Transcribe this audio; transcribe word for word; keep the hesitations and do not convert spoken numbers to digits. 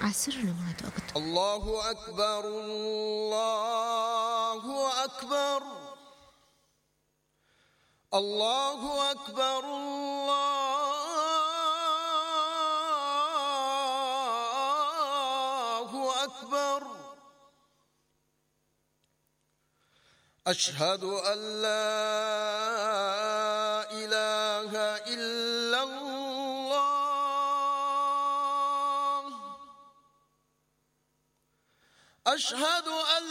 عسر ما تأكد. الله أكبر الله أكبر الله أكبر الله أكبر أشهد أن لا إله إلا الله أشهد أن